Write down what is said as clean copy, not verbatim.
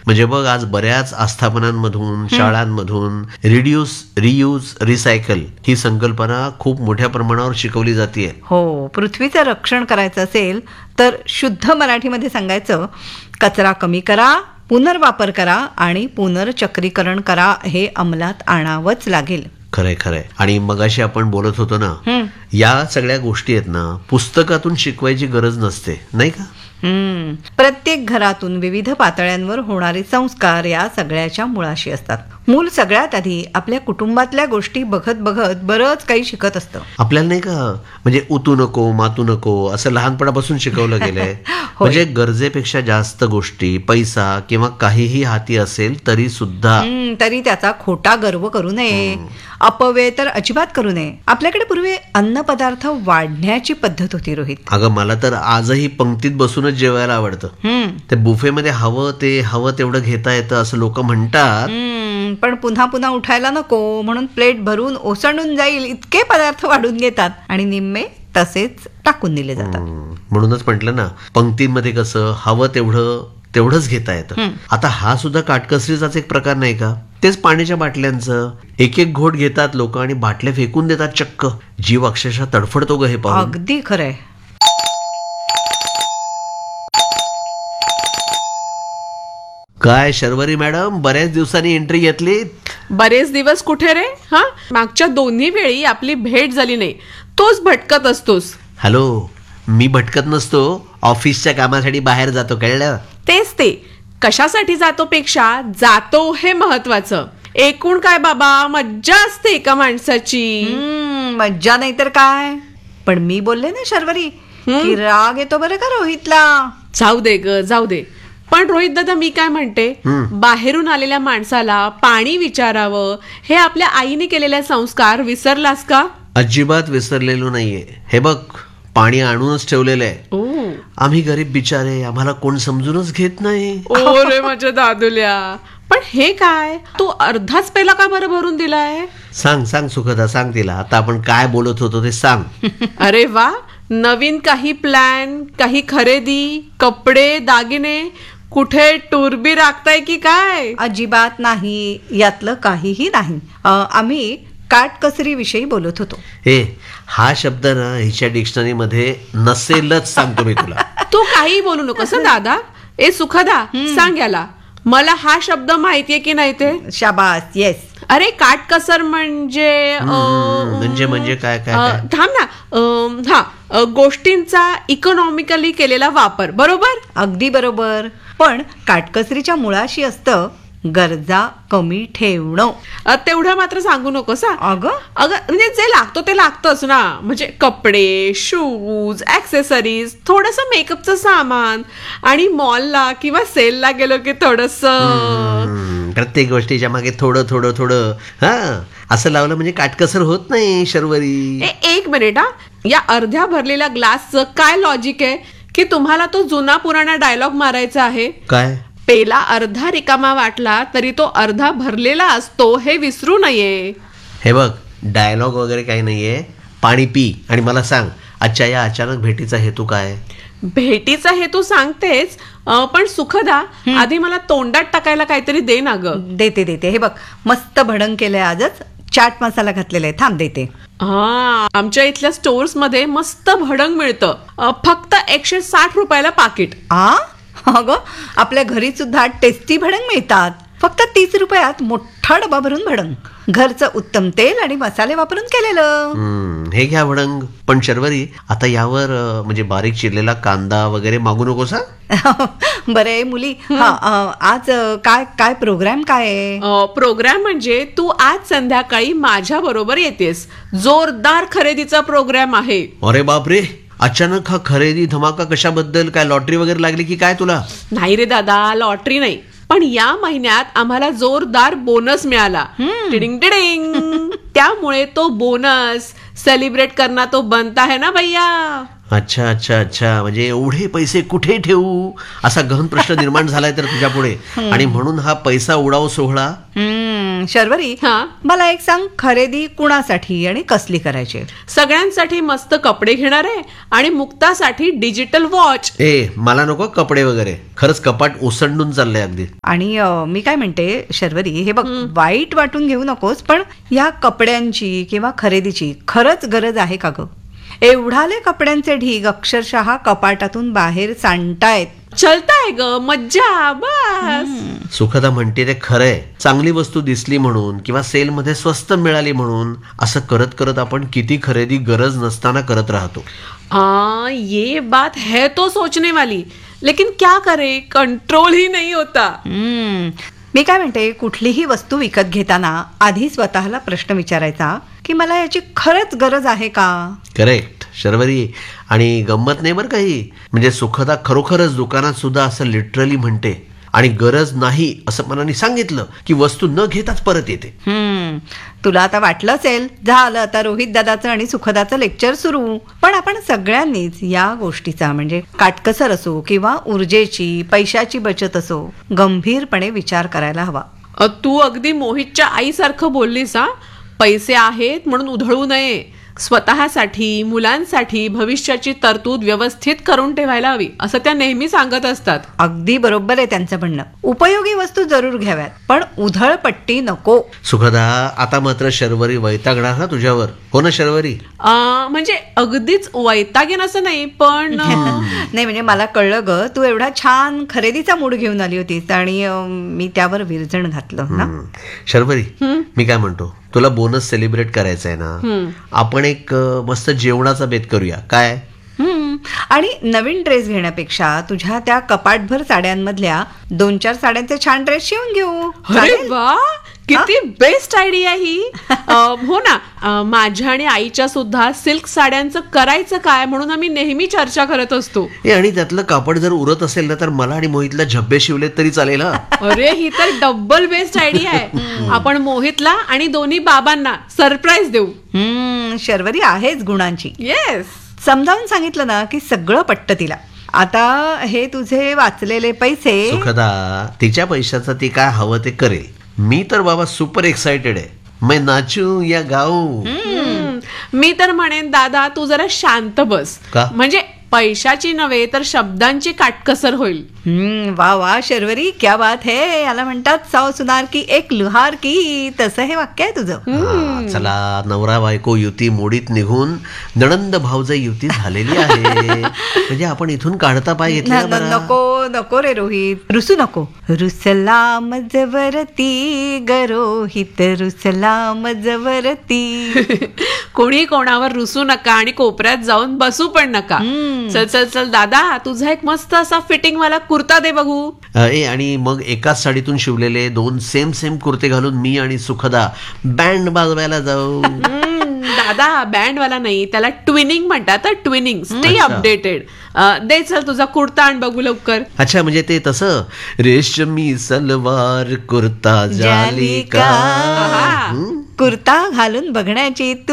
म्हणजे बघ, आज बऱ्याच आस्थापनांमधून, शाळांमधून रिड्यूस, रियूज, रिसायकल ही संकल्पना खूप मोठ्या प्रमाणावर शिकवली जाते. हो, पृथ्वीचं रक्षण करायचं असेल तर शुद्ध मराठीमध्ये सांगायचं, कचरा कमी करा, पुनर्वापर करा आणि पुनर्चक्रीकरण करा, हे अंमलात आणावंच लागेल. खरंय खरंय. आणि मगाशी आपण बोलत होतो ना, या सगळ्या गोष्टी आहेत ना, पुस्तकातून शिकवायची गरज नसते, नाही का? प्रत्येक घरातून विविध पातळ्यांवर होणारे संस्कार या सगळ्याच्या मुळाशी असतात. मूल सगळ्यात आधी आपल्या कुटुंबातल्या गोष्टी बघत बघत बरंच काही शिकत असतं. आपल्याला नाही का, म्हणजे उतू नको, मातू नको असं लहानपणापासून शिकवलं गेलंय. म्हणजे गरजेपेक्षा जास्त गोष्टी, पैसा किंवा काहीही हाती असेल तरी सुद्धा तरी त्याचा खोटा गर्व करू नये, अपव्यय तर अजिबात करू नये. आपल्याकडे पूर्वी अन्न पदार्थ वाढण्याची पद्धत होती रोहित. अगं, मला तर आजही पंक्तीत बसूनच जेवायला आवडतं. ते बुफेमध्ये हवं तेवढं घेता येतं असं लोक म्हणतात. पण पुन्हा पुन्हा उठायला नको म्हणून प्लेट भरून ओसंडून जाईल इतके पदार्थ वाढून घेतात आणि निम्मे तसेच टाकून दिले जातात. म्हणूनच म्हटलं ना, पंक्तीमध्ये कसं हवं तेवढंच घेता येतं. आता हा सुद्धा काटकसरीचाच एक प्रकार नाही का? तेच पाण्याच्या बाटल्यांचं एक एक घोट घेतात लोक आणि बाटल्या फेकून देतात चक्क. जीव अक्षरशः तडफडतो ग हे पाहून. अगदी खरंय. काय शर्वरी मॅडम, बऱ्याच दिवसांनी एंट्री घेतली. बरेच दिवस कुठे रे? हा, मागच्या दोन्ही वेळी आपली भेट झाली नाही. तोच भटकत असतोस. हॅलो, मी भटकत नसतो, ऑफिसच्या कामासाठी बाहेर जातो, कळलं? तेच ते, कशासाठी जातो पेक्षा जातो हे महत्वाचं. एकूण काय बाबा, मज्जा असते एका माणसाची. मज्जा नाही तर काय. पण मी बोलले ना शर्वरी की राग येतो बरं का रोहितला. जाऊ दे ग, जाऊ दे. पण रोहित दादा, मी काय म्हणते, बाहेरून आलेल्या माणसाला पाणी विचारावं हे आपल्या आईने केलेले संस्कार विसरलास का? अजिबात विसरलेलो नाहीये. हे बघ, पाणी आणूनच ठेवलेलं आहे. आम्ही गरीब बिचारे, आम्हाला कोण समजूनच घेत नाही. ओ रे माझ्या दादुल्या. पण हे काय, तू अर्धाच पेला का बरं भरून दिलाय? सांग सुखदा, सांग तिला. आता आपण काय बोलत होतो ते सांग. अरे वा, नवीन काही प्लॅन, काही खरेदी, कपडे, दागिने, कुठे टूर बी राखताय की काय? अजिबात नाही, यातलं काहीही नाही. आम्ही काटकसरी विषयी बोलत होतो. हा शब्द ना हिच्या डिक्शनरी मध्ये नसेलच, सांगतो मी तुला. तू काही बोलू नकोस दादा. सुखदा, सांग याला, मला हा शब्द माहितीये की नाही ते? शाबास, येस. अरे, काटकसर म्हणजे म्हणजे काय काय? थांब ना. गोष्टींचा इकॉनॉमिकली केलेला वापर. बरोबर? अगदी बरोबर. पण काटकसरीच्या मुळाशी असतं गरजा कमी ठेवणं. तेवढं मात्र सांगू नकोस. अगं म्हणजे जे लागतो ते लागतंच ना. म्हणजे कपडे, शूज, ऍक्सेसरीज, थोडस मेकअपचं सामान आणि मॉलला किंवा सेलला गेलो की थोडस. प्रत्येक गोष्टीच्या मागे थोडं थोडं थोडं असं लावलं म्हणजे काटकसर होत नाही शर्वरी. एक मिनिट. या अर्ध्या भरलेल्या ग्लासचं काय लॉजिक आहे की तुम्हाला तो जुना पुराणा डायलॉग मारायचा आहे? काय? पेला अर्धा रिकामा वाटला तरी तो अर्धा भरलेला असतो, हे विसरू नये. हे बघ, डायलॉग वगैरे काही नाहीये. पाणी पी आणि मला सांग, आजच्या या अचानक भेटीचा हेतू काय? भेटीचा हेतू सांगतेच, पण सुखदा, आधी मला तोंडात टाकायला काहीतरी दे ना ग. देते. हे बघ, मस्त भडंग केलंय आजच. चाट मसाला घातलेला आहे, थांब देते. आमच्या इथल्या स्टोर्स मध्ये मस्त भडंग मिळतं. फक्त 160 रुपयाला पाकिट. अगं, आपल्या घरी सुद्धा टेस्टी भडंग मिळतात. फक्त 30 रुपयात मोठा डबा भरून भडंग. घरचं उत्तम तेल आणि मसाले वापरून केलेलं. हे घ्या भडंग. पण शर्वरी, आता यावर म्हणजे बारीक चिरलेला कांदा वगैरे मागू नकोस. बरे मुली, आज काय प्रोग्राम काय आहे? प्रोग्राम म्हणजे तू आज संध्याकाळी माझ्या बरोबर येतेस. जोरदार खरेदीचा प्रोग्राम आहे. अरे बापरे, अचानक हा खरेदी धमाका कशाबद्दल? काय लॉटरी वगैरे लागली की काय तुला? नाही रे दादा, लॉटरी नाही. पण या महिन्यात आम्हाला जोरदार बोनस मिळाला. Tiding tiding. त्यामुळे तो बोनस सेलिब्रेट करना तो बनता है ना भैया. अच्छा. म्हणजे एवढे पैसे कुठे ठेवू असा गहन प्रश्न निर्माण झालाय तर तुझ्या पुढे, आणि म्हणून हा पैसा उडाव सोहळा. शर्वरी, हा? मला एक सांग, खरेदी कुणासाठी आणि कसली करायची? सगळ्यांसाठी मस्त कपडे घेणार आहे आणि मुक्तासाठी डिजिटल वॉच. मला नको कपडे वगैरे, खरंच कपाट ओसंडून चाललंय अगदी. आणि मी काय म्हणते शर्वरी, हे बघ, वाईट वाटून घेऊ नकोस, पण या कपड्यांची किंवा खरेदीची खरंच गरज आहे का ग? एवढाले कपड्यांचे ढीग अक्षरशः कपाटातून बाहेर सांडतायत. चलताय ग, मज्जा बस. सुखदा म्हणते ते खरंय, चांगली वस्तू दिसली म्हणून किंवा सेलमध्ये स्वस्त मिळाली म्हणून असं करत करत आपण किती खरेदी गरज नसताना करत राहतो. ये बात है तो सोचने वाली, लेकिन क्या करे, कंट्रोल ही नहीं होता. मी काय म्हणते, कुठलीही वस्तू विकत घेताना आधी स्वतःला प्रश्न विचारायचा की मला याची खरंच गरज आहे का? करेक्ट शर्वरी. आणि गंमत नाही बरं काही, म्हणजे सुखदा खरोखरच दुकानात सुद्धा असं लिटरली म्हणते आणि गरज नाही असं मनाने सांगितलं की वस्तू न घेताच परत येते. तुला आता वाटलं असेल झालं आता रोहित दादाचं आणि सुखदाचं लेक्चर सुरू, पण आपण सगळ्यांनीच या गोष्टीचा, म्हणजे काटकसर असो किंवा ऊर्जेची पैशाची बचत असो, गंभीरपणे विचार करायला हवा. तू अगदी मोहितच्या आईसारखं बोललीस. पैसे आहेत म्हणून उधळू नये. स्वतःसाठी, मुलांसाठी भविष्याची तरतूद व्यवस्थित करून ठेवायला हवी असं त्या नेहमी सांगत असतात. अगदी बरोबर आहे त्यांचं म्हणणं. उपयोगी वस्तू जरूर घ्याव्यात, पण उधळपट्टी नको. सुखदा, आता मात्र शर्वरी वैतागणार ना तुझ्यावर, हो ना शर्वरी? म्हणजे अगदीच वैतागेन असं नाही, पण नाही म्हणजे मला कळलं ग, तू एवढा छान खरेदीचा मूड घेऊन आली होतीस आणि मी त्यावर विरजण घातलं ना. शर्वरी, मी काय म्हणतो, तुला बोनस सेलिब्रेट करायचा आहे ना, आपण एक मस्त जेवणाचा बेत करूया काय? आणि नवीन ड्रेस घेण्यापेक्षा तुझ्या त्या कपाटभर साड्यांमधल्या 2-4 साड्यांचे छान ड्रेस शिवून घेऊ. अरे वा, किती बेस्ट आयडिया ही. हो ना, माझ्या आणि आईच्या सुद्धा सिल्क साड्यांचं करायचं काय म्हणून आम्ही नेहमी चर्चा करत असतो. आणि त्यातलं कापड जर उरत असेल ना, तर मला आणि मोहितला झब्बे शिवलेत तरी चालेल. अरे ही तर डबल बेस्ट आयडिया आहे. आपण मोहितला आणि दोन्ही बाबांना सरप्राईज देऊ. शर्वरी आहेच गुणांची. येस, समजावून सांगितलं ना की सगळं पटतं तिला. आता हे तुझे वाचलेले पैसे. सुखदा, तिच्या पैशाचं ती काय हवं ते करेल. मी तर बाबा सुपर एक्साइटेड आहे. मैं नाचू या गाऊ. मी तर म्हणेन दादा तू जरा शांत बस. का? म्हणजे पैशाची नव्हे तर शब्दांची काटकसर होईल. वा वा शर्वरी, क्या बात है. याला म्हणतात 100 सुनार की एक लुहार की. तसं हे वाक्य आहे तुझं. चला, नवरा बायको युती मोडीत निघून नणंद भावजाई युती झालेली आहे. म्हणजे आपण इथून काढता पाय घेतला. नको नको रे रोहित, रुसू नको. रुसला मजवरती गरोहित, रुसला मजवरती. कोणी कोणावर रुसू नका आणि कोपऱ्यात जाऊन बसू पण नका. चल चल चल दादा, तुझा एक मस्त असा फिटिंग वाला कुर्ता दे बघू. आणि मग एकाच साडीतून शिवलेले 2 सेम कुर्ते घालून मी आणि सुखदा बँड वाजवायला जाऊ. दादा, बँड वाला नाही, त्याला ट्विनिंग म्हणतात. ट्विनिंग. Stay updated. दे चल तुझा कुर्ता आण बघू लवकर. अच्छा, म्हणजे ते तसं रेशमी सलवार कुर्ता जाली का. कुर्ता घालून बघण्याची